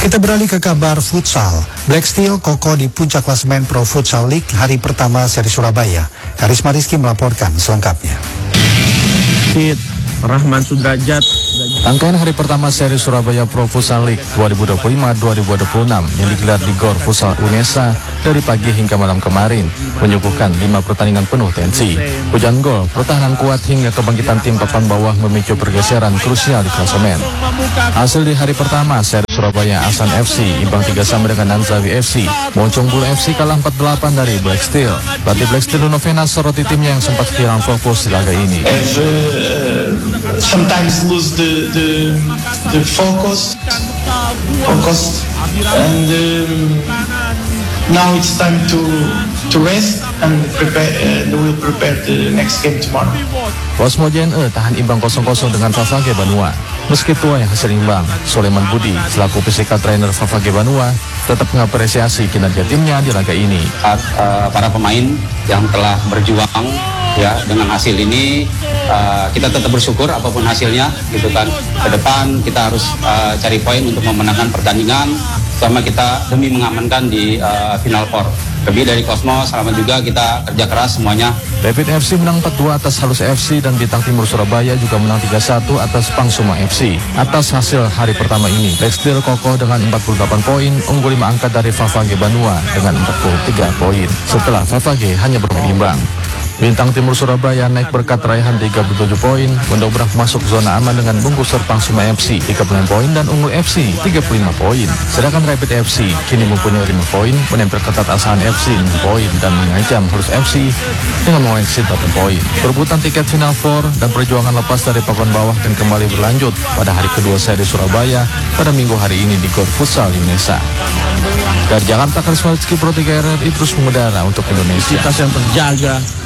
Kita beralih ke kabar futsal. Black Steel kokoh di puncak klasemen Pro Futsal League hari pertama seri Surabaya. Karisma Rizky melaporkan selengkapnya. Rahman Sudrajat. Rangkaian hari pertama seri Surabaya Pro Futsal League 2025-2026 yang digelar di Gor Futsal Unesa dari pagi hingga malam kemarin menyuguhkan 5 pertandingan penuh tensi. Hujan gol, pertahanan kuat hingga kebangkitan tim papan bawah memicu pergeseran krusial di klasemen. Hasil di hari pertama seri Surabaya, Ahsan FC imbang 3-3 dengan Nanzawi FC. Moncong Bulu FC kalah 4-8 dari Black Steel. Pelatih Black Steel Novena soroti timnya yang sempat hilang fokus di laga ini. Sometimes lose the focus and now it's time to rest and prepare. We'll prepare the next game tomorrow. Cosmo JNE tahan imbang 0-0 dengan Favage Banua. Meski tuai hasil imbang, Soleman Budi selaku physical trainer Favage Banua tetap mengapresiasi kinerja timnya di laga ini. Para pemain yang telah berjuang ya dengan hasil ini, kita tetap bersyukur apapun hasilnya gitu kan. Ke depan kita harus cari poin untuk memenangkan pertandingan sama kita demi mengamankan di final four. Lebih dari Cosmo, selamat juga, kita kerja keras semuanya. Rapid FC menang 4-2 atas Halus FC dan Bintang Timur Surabaya juga menang 3-1 atas Pangsuma FC. Atas hasil hari pertama ini, Black Steel kokoh dengan 48 poin, unggul 5 angka dari Favage Banua dengan 43 poin. Setelah Favage hanya bermain imbang. Bintang Timur Surabaya naik berkat raihan 37 poin, mendobrak masuk zona aman dengan bungkus Pangsuma FC 39 poin dan Unggul FC 35 poin. Sedangkan Rapid FC kini mempunyai 5 poin, menempel ketat Asahan FC 6 poin dan mengancam Halus FC dengan mengoleksi 8 poin. Perebutan tiket final 4 dan perjuangan lepas dari papan bawah dan kembali berlanjut pada hari kedua seri Surabaya pada minggu hari ini di Gor Futsal Unesa. Dari Jakarta, Karisma Rizky Pro 3 RRI terus mengudara untuk Indonesia. Kita yang terjaga.